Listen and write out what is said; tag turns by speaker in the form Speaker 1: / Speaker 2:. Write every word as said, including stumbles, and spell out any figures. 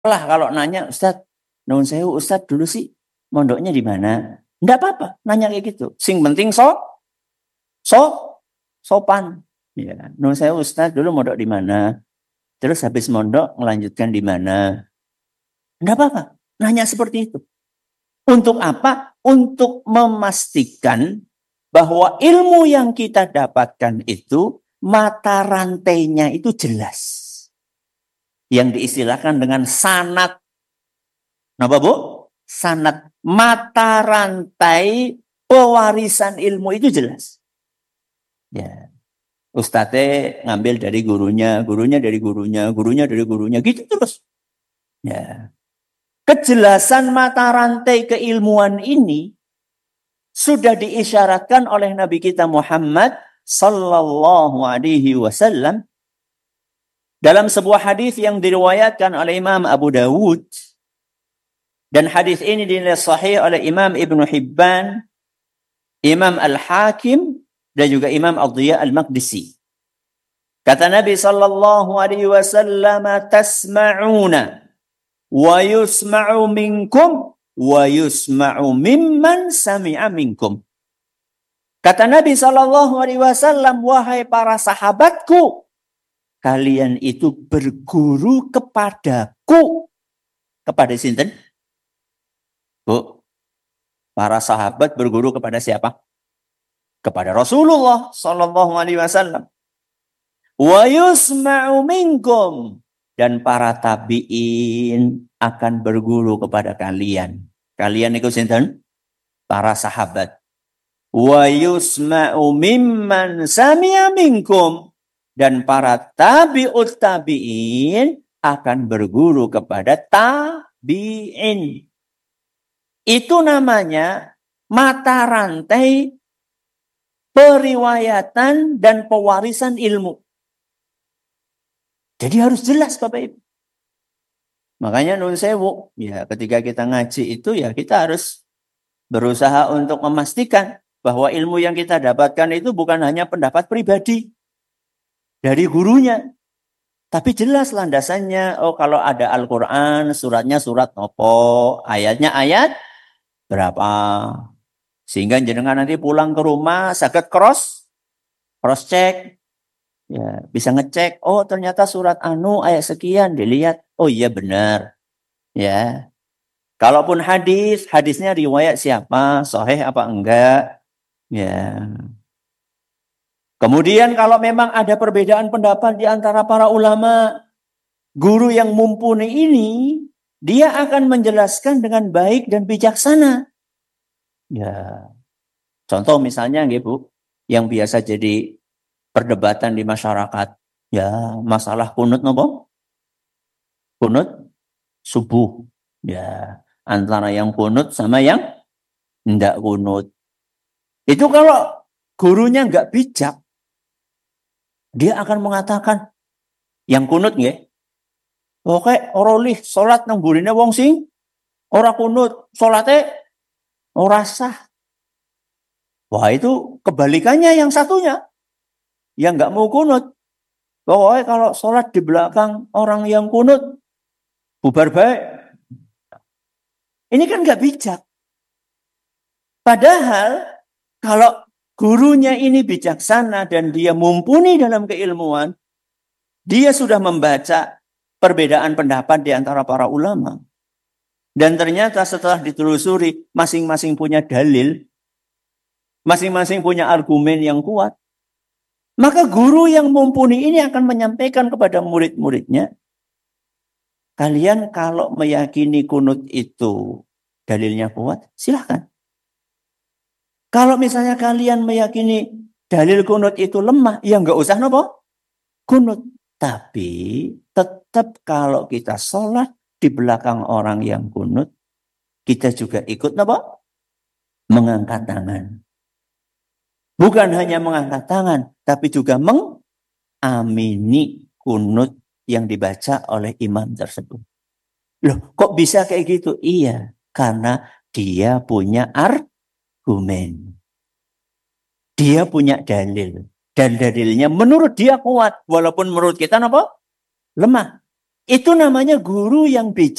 Speaker 1: Lah kalau nanya, Ustaz, nuwun sewu Ustaz dulu sih mondoknya di mana? Enggak apa-apa, nanya kayak gitu. Sing penting so, so, sopan. Ya, nuwun sewu Ustaz dulu mondok di mana? Terus habis mondok melanjutkan di mana? Enggak apa-apa, nanya seperti itu. Untuk apa? Untuk memastikan bahwa ilmu yang kita dapatkan itu mata rantainya itu jelas. Yang diistilahkan dengan sanad. Napa Bu? Sanad, mata rantai pewarisan ilmu itu jelas. Ya. Ustadz ngambil dari gurunya, gurunya dari gurunya, gurunya dari gurunya, gitu terus. Ya. Kejelasan mata rantai keilmuan ini sudah diisyaratkan oleh Nabi kita Muhammad sallallahu alaihi wasallam dalam sebuah hadis yang diriwayatkan oleh Imam Abu Dawud. Dan hadis ini dinilai sahih oleh Imam Ibnu Hibban, Imam Al-Hakim, dan juga Imam Ad-Dhiya Al-Maqdisi. Kata Nabi sallallahu alaihi wasallam, tasma'una wa yusma'u minkum wa yusma'u mimman sami'a minkum. Kata Nabi sallallahu alaihi wasallam, wahai para sahabatku, kalian itu berguru kepadaku. Kepada sinten? Bu, para sahabat berguru kepada siapa? Kepada Rasulullah sallallahu alaihi wasallam. Wa yusma'u minkum, dan para tabi'in akan berguru kepada kalian. Kalian itu sinten? Para sahabat. Wa yusma'u mimman sami'a minkum, dan para tabi'ut tabi'in akan berguru kepada tabi'in. Itu namanya mata rantai periwayatan dan pewarisan ilmu. Jadi harus jelas Bapak Ibu. Makanya nun sewu, ya ketika kita ngaji itu ya kita harus berusaha untuk memastikan bahwa ilmu yang kita dapatkan itu bukan hanya pendapat pribadi dari gurunya. Tapi jelas landasannya, oh kalau ada Al-Quran, suratnya surat nopo, ayatnya ayat berapa. Sehingga jenengan nanti pulang ke rumah saged cross cross check. Ya, bisa ngecek, oh ternyata surat anu ayat sekian, dilihat, oh iya benar. Ya. Kalaupun hadis, hadisnya riwayat siapa, sahih apa enggak. Ya. Kemudian kalau memang ada perbedaan pendapat di antara para ulama, guru yang mumpuni ini dia akan menjelaskan dengan baik dan bijaksana. Ya, contoh misalnya nggih Bu, yang biasa jadi perdebatan di masyarakat, ya masalah kunut nopo? Kunut subuh. Ya, antara yang kunut sama yang enggak kunut. Itu kalau gurunya enggak bijak, dia akan mengatakan yang kunut nggih. Oke, ora lih salat nang burine wong sing ora kunut, salate ora sah. Wah itu kebalikannya yang satunya. Yang nggak mau kunut. Pokoknya kalau sholat di belakang orang yang kunut, bubar baik. Ini kan nggak bijak. Padahal kalau gurunya ini bijaksana dan dia mumpuni dalam keilmuan, dia sudah membaca perbedaan pendapat di antara para ulama. Dan ternyata setelah ditelusuri, masing-masing punya dalil, masing-masing punya argumen yang kuat. Maka guru yang mumpuni ini akan menyampaikan kepada murid-muridnya, kalian kalau meyakini kunut itu dalilnya kuat, silahkan. Kalau misalnya kalian meyakini dalil kunut itu lemah, ya nggak usah nopo kunut. Tapi tetap kalau kita sholat di belakang orang yang kunut, kita juga ikut nopo mengangkat tangan. Bukan hanya mengangkat tangan, tapi juga mengamini kunut yang dibaca oleh imam tersebut. Loh, kok bisa kayak gitu? Iya, karena dia punya argumen. Dia punya dalil. Dan dalilnya menurut dia kuat, walaupun menurut kita apa? Lemah. Itu namanya guru yang bijak.